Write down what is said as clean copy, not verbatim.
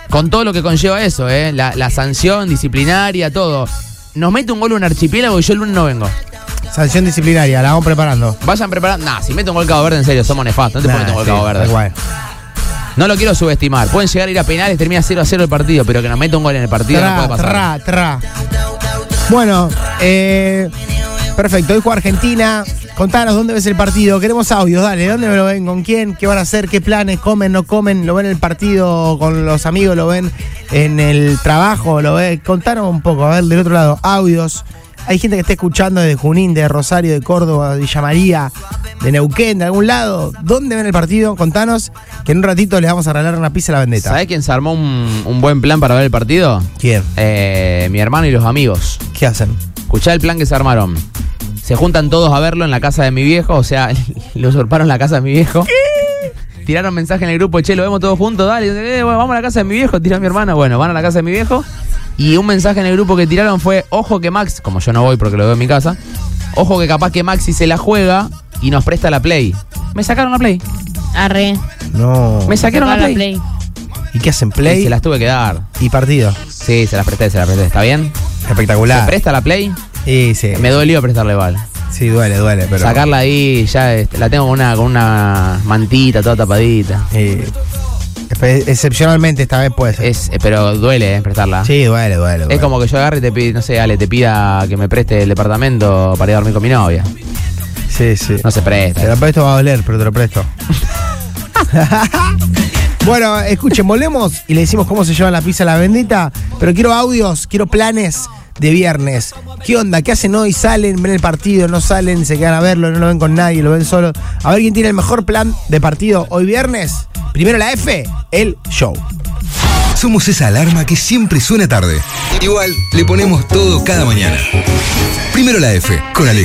Con todo lo que conlleva eso, la sanción disciplinaria, todo. Nos mete un gol un archipiélago y yo el lunes no vengo. Sanción disciplinaria, la vamos preparando. Vayan preparando. Nah, si meto un gol Cabo Verde, en serio, somos nefastos. No te meto un gol Cabo Verde. Igual. No lo quiero subestimar. Pueden llegar a ir a penales, termina 0-0 el partido, pero que nos meta un gol en el partido no puede pasar. Bueno, perfecto. Hoy juega Argentina. Contanos dónde ves el partido. Queremos audios, dale. ¿Dónde me lo ven? ¿Con quién? ¿Qué van a hacer? ¿Qué planes? ¿Comen? ¿No comen? ¿Lo ven en el partido con los amigos? ¿Lo ven en el trabajo? ¿Lo ven? Contanos un poco. A ver, del otro lado, audios. Hay gente que está escuchando desde Junín, de Rosario, de Córdoba, de Villa María, de Neuquén, de algún lado. ¿Dónde ven el partido? Contanos, que en un ratito les vamos a regalar una pizza a la vendetta. ¿Sabés quién se armó un buen plan para ver el partido? ¿Quién? Mi hermano y los amigos. ¿Qué hacen? Escuchá el plan que se armaron. Se juntan todos a verlo en la casa de mi viejo, o sea, le usurparon la casa de mi viejo. ¿Qué? Tiraron mensaje en el grupo, che, lo vemos todos juntos, dale, bueno, vamos a la casa de mi viejo, tira mi hermana. Bueno, van a la casa de mi viejo. Y un mensaje en el grupo que tiraron fue, ojo que Max, como yo no voy porque lo veo en mi casa, ojo que capaz que Maxi se la juega y nos presta la Play. Me sacaron la Play. Arre. No. Me sacaron la Play. ¿Y qué hacen? ¿Play? Y se las tuve que dar. ¿Y partido? Sí, se las presté. ¿Está bien? Espectacular. ¿Se presta la Play? Sí. Me dolió prestarle igual. Sí, duele, pero... Sacarla ahí, ya la tengo con una mantita toda tapadita. Excepcionalmente esta vez puede ser. Pero duele prestarla. Sí, duele. Es como que yo agarre y te pida, no sé, Ale, te pida que me preste el departamento para ir a dormir con mi novia. Sí. No se presta. Te lo presto, va a doler, pero te lo presto. Bueno, escuchen, volvemos y le decimos cómo se lleva la pizza a la bendita. Pero quiero audios, quiero planes de viernes. ¿Qué onda? ¿Qué hacen hoy? ¿Salen? ¿Ven el partido? ¿No salen? ¿Se quedan a verlo? ¿No lo ven con nadie? ¿Lo ven solo? A ver quién tiene el mejor plan de partido hoy viernes. Primero la F, el show. Somos esa alarma que siempre suena tarde. Igual le ponemos todo cada mañana. Primero la F, con Alejo.